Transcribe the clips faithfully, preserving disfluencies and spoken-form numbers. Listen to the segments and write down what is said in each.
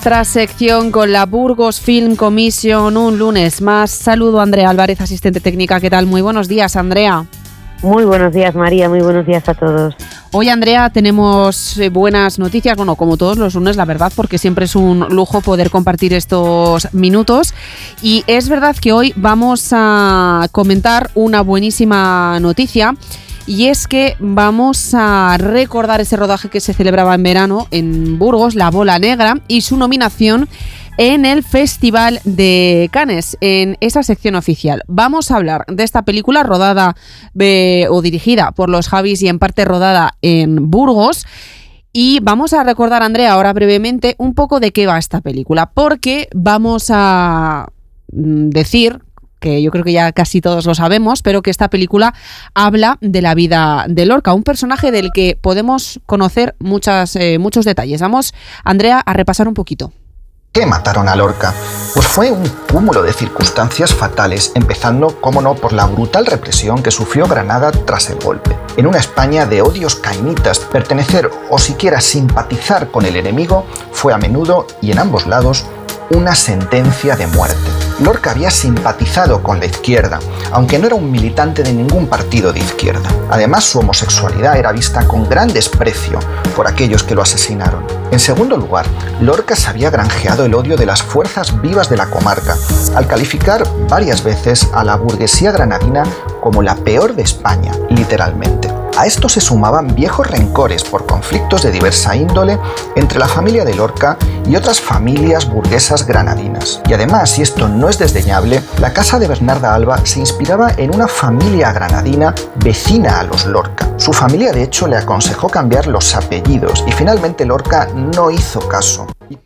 Nuestra sección con la Burgos Film Commission, un lunes más. Saludo a Andrea Álvarez, asistente técnica. ¿Qué tal? Muy buenos días, Andrea. Muy buenos días, María. Muy buenos días a todos. Hoy, Andrea, tenemos buenas noticias, bueno, como todos los lunes, la verdad, porque siempre es un lujo poder compartir estos minutos. Y es verdad que hoy vamos a comentar una buenísima noticia. Y es que vamos a recordar ese rodaje que se celebraba en verano en Burgos, La Bola Negra, y su nominación en el Festival de Cannes, en esa sección oficial. Vamos a hablar de esta película rodada eh, o dirigida por los Javis y en parte rodada en Burgos. Y vamos a recordar, Andrea, ahora brevemente un poco de qué va esta película, porque vamos a decir, que yo creo que ya casi todos lo sabemos, pero que esta película habla de la vida de Lorca, un personaje del que podemos conocer muchas, eh, muchos detalles. Vamos, Andrea, a repasar un poquito. ¿Qué mataron a Lorca? Pues fue un cúmulo de circunstancias fatales, empezando, cómo no, por la brutal represión que sufrió Granada tras el golpe. En una España de odios cainitas, pertenecer o siquiera simpatizar con el enemigo fue a menudo, y en ambos lados, una sentencia de muerte. Lorca había simpatizado con la izquierda, aunque no era un militante de ningún partido de izquierda. Además, su homosexualidad era vista con gran desprecio por aquellos que lo asesinaron. En segundo lugar, Lorca se había granjeado el odio de las fuerzas vivas de la comarca, al calificar varias veces a la burguesía granadina como la peor de España, literalmente. A esto se sumaban viejos rencores por conflictos de diversa índole entre la familia de Lorca y otras familias burguesas granadinas. Y además, y esto no es desdeñable, la casa de Bernarda Alba se inspiraba en una familia granadina vecina a los Lorca. Su familia, de hecho, le aconsejó cambiar los apellidos y finalmente Lorca no hizo caso.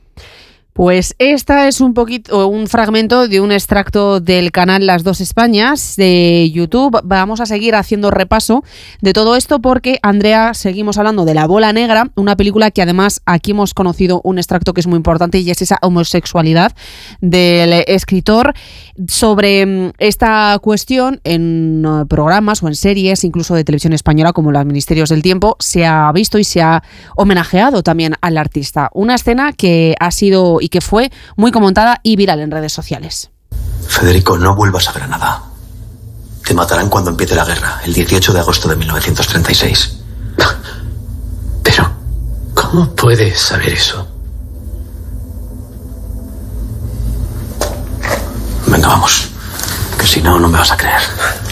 Pues esta es un poquito, un fragmento de un extracto del canal Las Dos Españas de YouTube. Vamos a seguir haciendo repaso de todo esto porque, Andrea, seguimos hablando de La Bola Negra, una película que además aquí hemos conocido un extracto que es muy importante y es esa homosexualidad del escritor. Sobre esta cuestión en programas o en series, incluso de televisión española como Los Ministerios del Tiempo, se ha visto y se ha homenajeado también al artista. Una escena que ha sido y que fue muy comentada y viral en redes sociales. Federico, no vuelvas a Granada. Te matarán cuando empiece la guerra, el dieciocho de agosto de mil novecientos treinta y seis. Pero, ¿cómo puedes saber eso? Venga, vamos. Que si no, no me vas a creer.